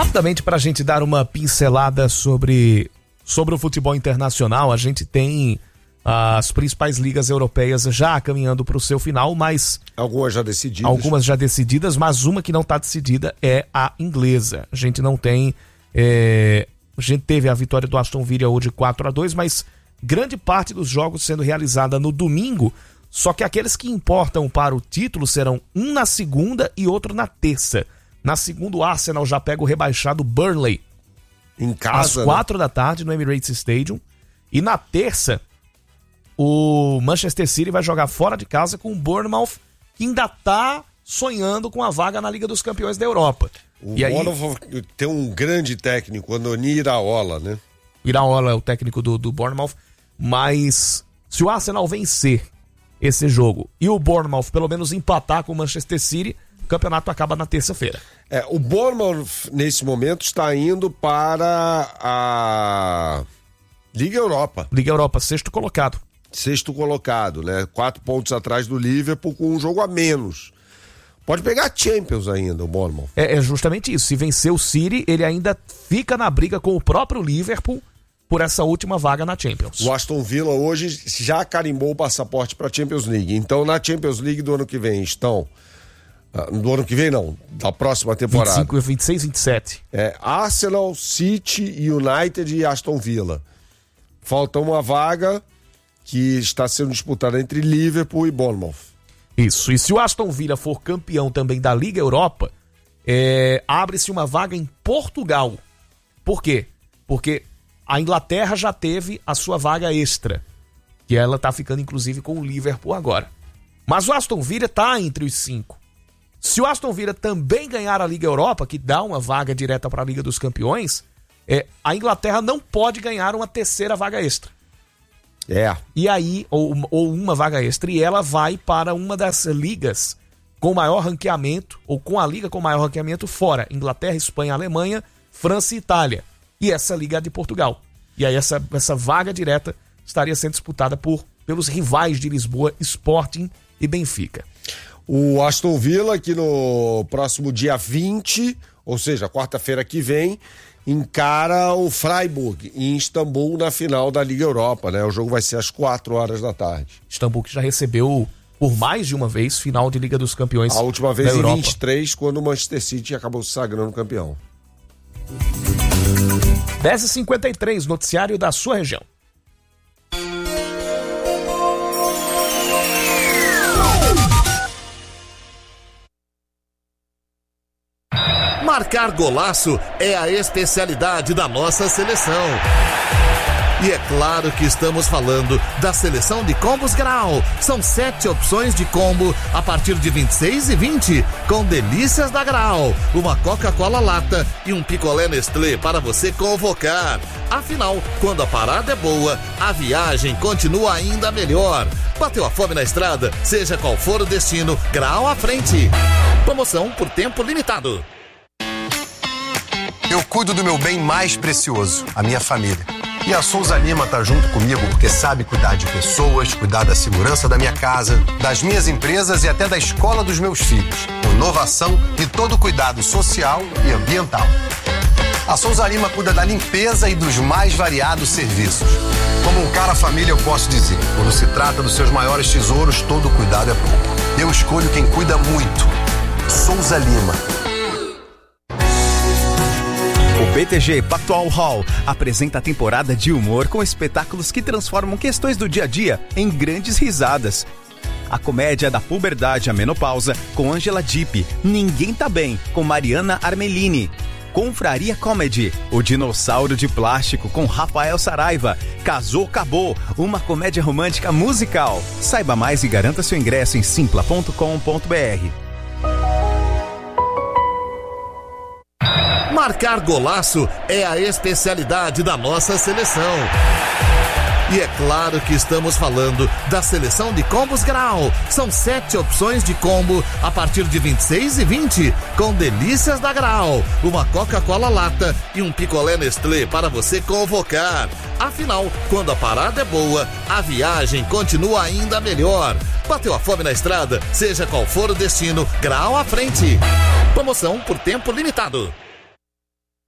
Rapidamente, para a gente dar uma pincelada sobre o futebol internacional, a gente tem as principais ligas europeias já caminhando para o seu final, mas... Algumas já decididas, mas uma que não está decidida é a inglesa. A gente não tem... a gente teve a vitória do Aston Villa hoje 4-2, mas grande parte dos jogos sendo realizada no domingo, só que aqueles que importam para o título serão um na segunda e outro na terça. Na segunda, o Arsenal já pega o rebaixado Burnley em casa, às 4 da tarde no Emirates Stadium. E na terça, o Manchester City vai jogar fora de casa com o Bournemouth, que ainda está sonhando com a vaga na Liga dos Campeões da Europa. Bournemouth tem um grande técnico, Andoni Iraola, né? Iraola é o técnico do Bournemouth, mas se o Arsenal vencer esse jogo e o Bournemouth pelo menos empatar com o Manchester City, o campeonato acaba na terça-feira. O Bournemouth, nesse momento, está indo para a Liga Europa. Liga Europa, sexto colocado. Sexto colocado, né? 4 pontos atrás do Liverpool, com um jogo a menos. Pode pegar Champions ainda, o Bournemouth. É justamente isso. Se vencer o City, ele ainda fica na briga com o próprio Liverpool por essa última vaga na Champions. O Aston Villa hoje já carimbou o passaporte para a Champions League. Então, na Champions League do ano que vem estão... Do ano que vem, não. Da próxima temporada. 25, 26, 27. Arsenal, City, United e Aston Villa. Falta uma vaga que está sendo disputada entre Liverpool e Bournemouth. Isso. E se o Aston Villa for campeão também da Liga Europa, abre-se uma vaga em Portugal. Por quê? Porque a Inglaterra já teve a sua vaga extra, que ela está ficando inclusive com o Liverpool agora. Mas o Aston Villa está entre os 5. Se o Aston Villa também ganhar a Liga Europa, que dá uma vaga direta para a Liga dos Campeões, a Inglaterra não pode ganhar uma terceira vaga extra. E aí, ou uma vaga extra, e ela vai para uma das ligas com maior ranqueamento, ou com a liga com maior ranqueamento fora. Inglaterra, Espanha, Alemanha, França e Itália. E essa liga é de Portugal. E aí essa vaga direta estaria sendo disputada pelos rivais de Lisboa, Sporting e Benfica. O Aston Villa, que no próximo dia 20, ou seja, quarta-feira que vem, encara o Freiburg em Istambul na final da Liga Europa, né? O jogo vai ser às 4 horas da tarde. Istambul que já recebeu por mais de uma vez final de Liga dos Campeões. A última vez em 23, quando o Manchester City acabou se sagrando campeão. 10h53, noticiário da sua região. Marcar golaço é a especialidade da nossa seleção. E é claro que estamos falando da seleção de combos Grau. São 7 opções de combo a partir de 26 e 20, com delícias da Grau. Uma Coca-Cola lata e um picolé Nestlé para você convocar. Afinal, quando a parada é boa, a viagem continua ainda melhor. Bateu a fome na estrada? Seja qual for o destino, Grau à frente. Promoção por tempo limitado. Eu cuido do meu bem mais precioso, a minha família. E a Souza Lima tá junto comigo porque sabe cuidar de pessoas, cuidar da segurança da minha casa, das minhas empresas e até da escola dos meus filhos. Com inovação e todo cuidado social e ambiental. A Souza Lima cuida da limpeza e dos mais variados serviços. Como um cara família, eu posso dizer, quando se trata dos seus maiores tesouros, todo cuidado é pouco. Eu escolho quem cuida muito. Souza Lima. O BTG Pactual Hall apresenta a temporada de humor com espetáculos que transformam questões do dia a dia em grandes risadas. A comédia da puberdade à menopausa com Angela Dipp, Ninguém Tá Bem, com Mariana Armelini. Confraria Comedy, O Dinossauro de Plástico com Rafael Saraiva. Casou, Acabou, uma comédia romântica musical. Saiba mais e garanta seu ingresso em simpla.com.br. Marcar golaço é a especialidade da nossa seleção. E é claro que estamos falando da seleção de combos Grau. São 7 opções de combo a partir de 26 e 20, com delícias da Grau. Uma Coca-Cola lata e um picolé Nestlé para você convocar. Afinal, quando a parada é boa, a viagem continua ainda melhor. Bateu a fome na estrada? Seja qual for o destino, Grau à frente. Promoção por tempo limitado. Marcar golaço é a especialidade da nossa seleção. E é claro que estamos falando da seleção de combos Grau. São 7 opções de combo a partir de 26 e 20, com delícias da Grau. Uma Coca-Cola lata e um picolé Nestlé para você convocar. Afinal, quando a parada é boa, a viagem continua ainda melhor. Bateu a fome na estrada? Seja qual for o destino, Grau à frente.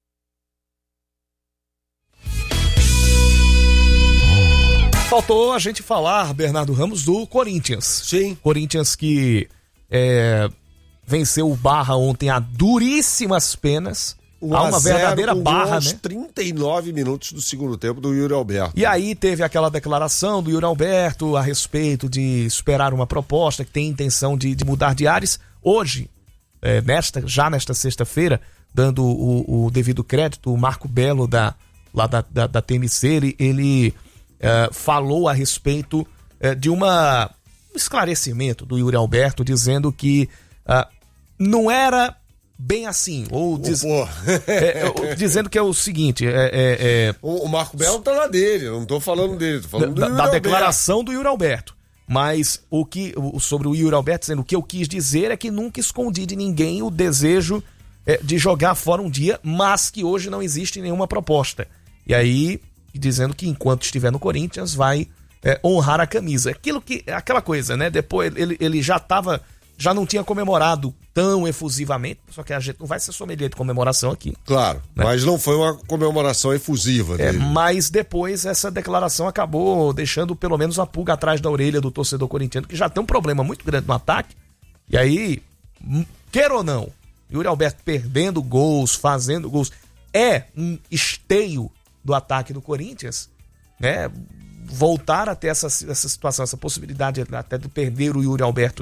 Faltou a gente falar, Bernardo Ramos, do Corinthians. Sim. Corinthians que venceu o Barra ontem a duríssimas penas. Há uma verdadeira barra, aos né? 39 minutos do segundo tempo do Yuri Alberto. E aí teve aquela declaração do Yuri Alberto a respeito de esperar uma proposta, que tem intenção de mudar de ares. Hoje, nesta sexta-feira, dando o devido crédito, o Marco Belo da TMC, ele falou a respeito de um esclarecimento do Yuri Alberto, dizendo que não era bem assim, dizendo que é o seguinte, o Marco Belo tá lá dele, não tô falando dele, tô falando da declaração do Yuri Alberto. Mas sobre o Yuri Alberto, dizendo o que eu quis dizer é que nunca escondi de ninguém o desejo de jogar fora um dia, mas que hoje não existe nenhuma proposta. E aí, dizendo que enquanto estiver no Corinthians vai honrar a camisa. Aquela coisa, né? Depois ele já não tinha comemorado tão efusivamente, só que a gente não vai ser sommelier de comemoração aqui. Claro, né? Mas não foi uma comemoração efusiva dele. Mas depois essa declaração acabou deixando pelo menos a pulga atrás da orelha do torcedor corintiano, que já tem um problema muito grande no ataque. E aí, queira ou não, Yuri Alberto perdendo gols, fazendo gols, é um esteio do ataque do Corinthians, né? Voltar até essa situação, essa possibilidade até de perder o Yuri Alberto,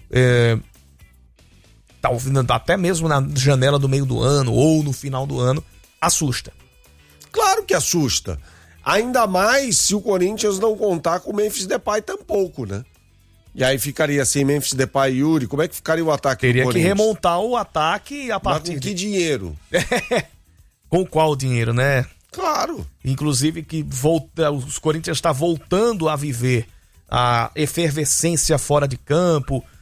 até mesmo na janela do meio do ano ou no final do ano, assusta. Claro que assusta. Ainda mais se o Corinthians não contar com o Memphis Depay tampouco, né? E aí ficaria sem Memphis Depay e Yuri, como é que ficaria o ataque do Corinthians? Teria que remontar o ataque a partir Mas com que dinheiro? Com qual dinheiro, né? Claro. Inclusive que os Corinthians está voltando a viver a efervescência fora de campo,